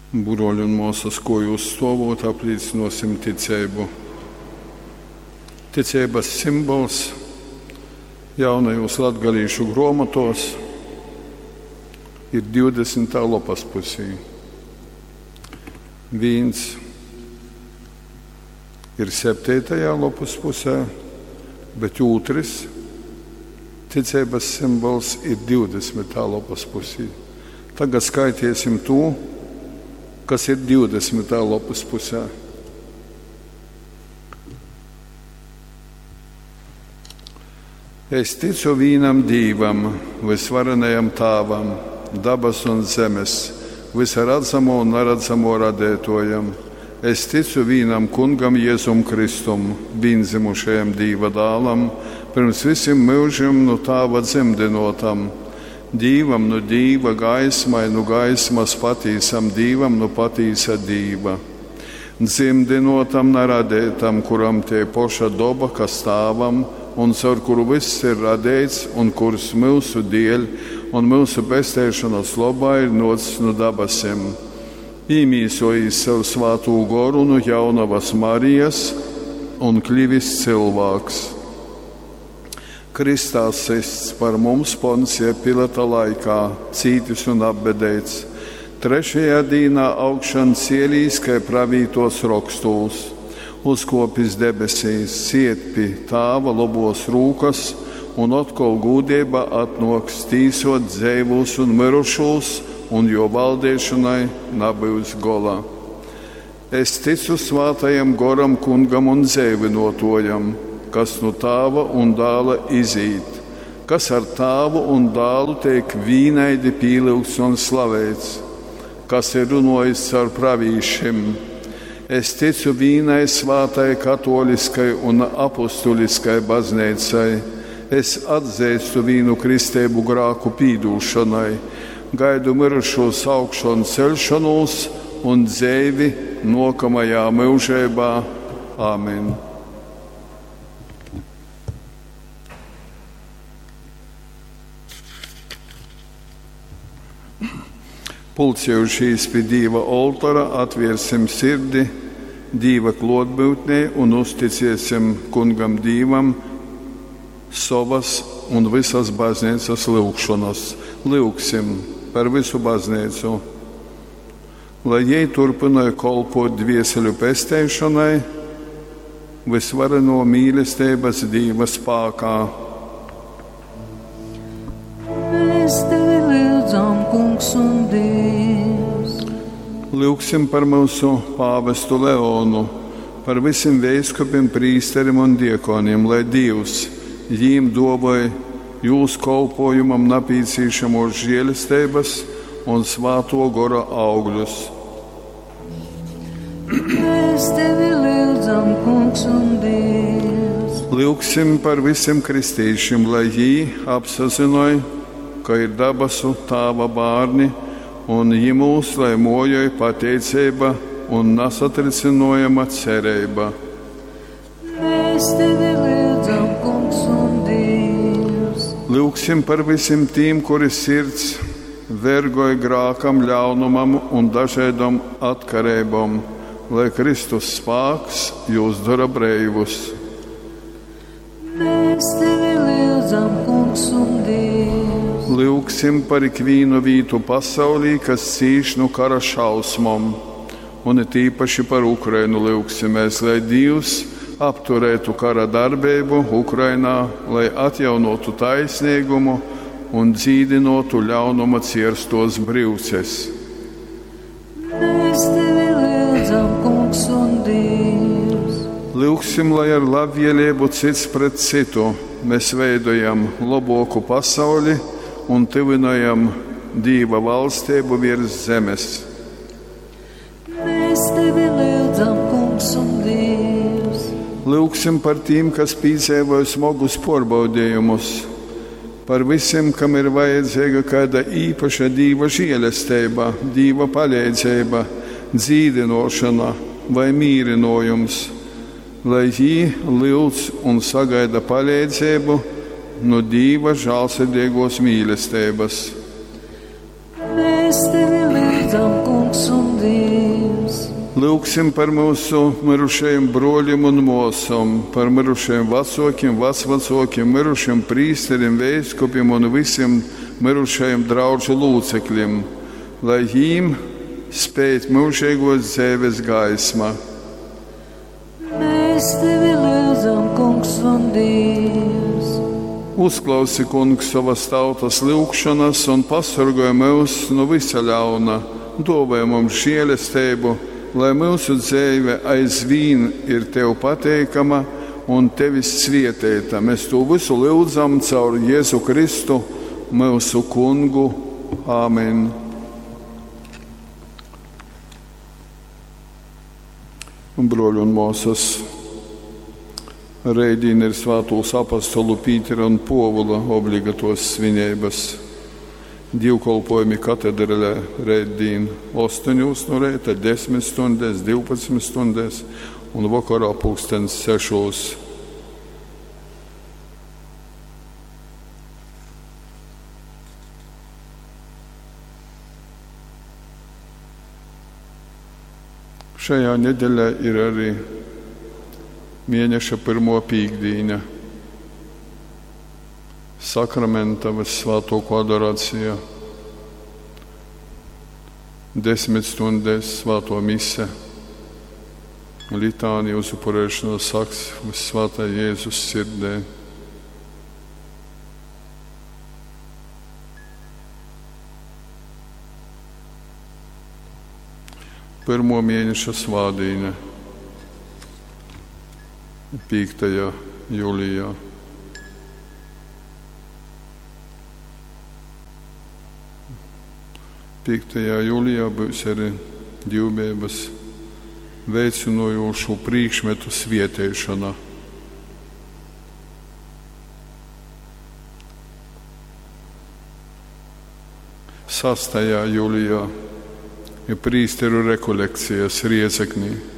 Broļi un mūsas, ko jūs stāvot, apliecinosim ticību. Ticības simbols jaunajos latgalīšu grāmatos ir 20. lapas pusī. Viens ir 7. lapas pusē, bet otrs ticības simbols ir 20. lapas pusī. Tagad skaitīsim to, kas ir 20. lapas pusē. Es ticu vienam Dievam, visvarenajam Tēvam, dabas un zemes, visaredzamo un neredzamo radētojam. Es ticu vienam Kungam Jēzum Kristum, vienzimušajam Dieva dēlam, pirms visiem mūžiem no Tēva dzemdinotam. Dievam no Dieva, gaismai no gaismas, patīsam Dievam no patīsa Dieva. Dzemdinotam, neradētam, kuram tie poša doba, kas Tēvam, un caur kuru viss ir radēts, un kurš mūsu dēļ un mūsu pestēšanas labā ir nocis no dabasiem. Īmīsojis savu svātū goru no jaunavas Marijas un kļuvis cilvēks. Kristā sists par mums Poncija Pilata laikā, cītis un apbedēts. 3. dienā augšan cielīs, kai pravītos rakstūs. Uzkopis debesīs, siet pie Tēva labos rūkas, un atkal gūdība atnoks tīsot dzīvus un mirušos, un jo valdēšanai nebūs gola. Es ticu svātajam goram Kungam un dzīvinotojam, kas no Tēva un Dēla izīt, kas ar Tēvu un Dēlu tiek vienaidi pīlūgts un slavēts, kas ir runājis ar pravīšiem. Es ticu vienai svātai katoliskai un apostoliskai baznīcai. Es atzīstu vienu kristību grāku pīdūšanai, gaidu mirušos augšanu celšanos un dzīvi nākamajā mūžībā. Āmen. Pulcējušies pie Dieva oltāra, atvērsim sirdi Dieva klātbūtnē un uzticēsim Kungam Dievam savas un visas baznīcas lūgšanas. Lūgsim par visu baznīcu, lai jai turpināja kalpot dvieseļu pestēšanai visvareno mīlestības Dieva spēkā. Mēs tevi lūdzam, Kungs un Dievs. Lūgsim par mūsu pāvestu Leonu, par visiem veiskupiem, prīsteriem un diekoniem, lai Dievs viņiem dāvāja jūsu kalpojumam nepieciešamos žēlastības un svāto gora augļus. Mēs tevi lūdzam, Kungs un Dievs. Lūgsim par visiem kristiešiem, lai viņi apzināja, ka ir dabasu Tēva bērni, un viņi mūs, lai mojoja pateicība un nesatricinojama cerība. Mēs tevi lūdzam, Kungs un Dievs. Lūgsim par visiem tiem, kuri sirds vergoja grākam, ļaunumam un dažādam atkarībām, lai Kristus spēks jūs dara brīvus. Mēs tevi lūdzam, Kungs un Dievs. Lūgsim par ikvienu vītu pasaulī, kas cīš no kara šausmām, un it īpaši par Ukrainu lūgsimies, lai Dievs apturētu kara darbību Ukrainā, lai atjaunotu taisnīgumu un dzīdinotu ļaunuma cierstos brīvces. Mēs tevi lūdzam, Kungs un Dievs. Lūgsim, lai ar labvēlību cits pret citu mēs veidojam labāku pasauli un tuvinājam Dieva valstību virs zemes. Mēs tevi lūdzam, Kungs un Dievs. Lūgsim par tiem, kas piedzīvoja smagus pārbaudījumus, par visiem, kam ir vajadzīga kāda īpaša Dieva žēlastība, Dieva palīdzība, dzīdinošana vai mīrinojums, lai viņi lūdz un sagaida palīdzību no Dieva žēlsirdīgos mīlestības. Mēs tevi lūdzam, Kungs un Dievs. Dievs. Lūksim par mūsu mirušajiem broļiem un mūsām, par mirušajiem vecākiem, vecvecākiem, mirušajiem prīsteriem, veiskupiem un visiem mirušajiem draugu locekļiem, lai viņiem spēt mūžīgos dzīves gaisma. Mēs tevi lūdzam, Kungs un Dievs. Uzklausi, Kungs, savas tautas lūgšanas un pasargāj mūs no visa ļauna, dāvāj mums žēlastību, lai mūsu dzīve aizvien ir Tev pateikama un Tevis svētīta. Mēs to visu lūdzam caur Jēzu Kristu, mūsu Kungu. Āmen. Broļi un māsas, rēdien ir svētos apostolu Pītera un Povula obligatos svinības. Divkolpojumi katedralē rēdien 8 no rīta, 10 stundēs, 12 stundēs un vakarā 6. Šajā nedēļā ir arī mēneša 1. pīkdīņa, sakramentavas svētoko adorācija, 10 stundēs svēto mise, litānija uzupurēšanas saks Svētā Jēzus sirdē. Pirmo mēneša svādīne 5. jūlijā. Jūlijā būs arī divbības veicinojošu priekšmetu svietēšana. 6. jūlijā ir prīsteru rekolekcijas Riezeknī.